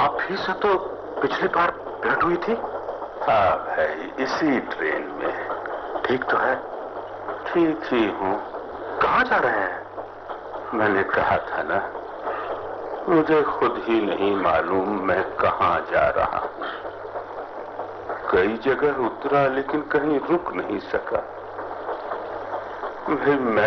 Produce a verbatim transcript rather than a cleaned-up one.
आप ही से तो पिछली बार भेंट हुई थी। हाँ भाई, इसी ट्रेन में। ठीक तो है? ठीक ही हूँ। कहाँ जा रहे हैं? मैंने कहा था ना, मुझे खुद ही नहीं मालूम मैं कहाँ जा रहा हूँ। कई जगह उतरा लेकिन कहीं रुक नहीं सका। भाई मैं